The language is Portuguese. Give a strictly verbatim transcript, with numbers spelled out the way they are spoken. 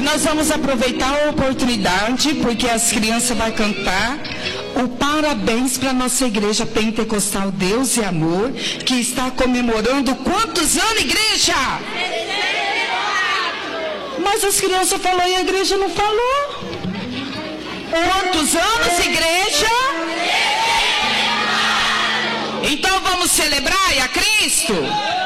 nós vamos aproveitar a oportunidade, porque as crianças vão cantar o parabéns para a nossa igreja pentecostal Deus e Amor, que está comemorando quantos anos, igreja? Mas as crianças falaram e a igreja não falou. Quantos anos, igreja? Então vamos celebrar a Cristo?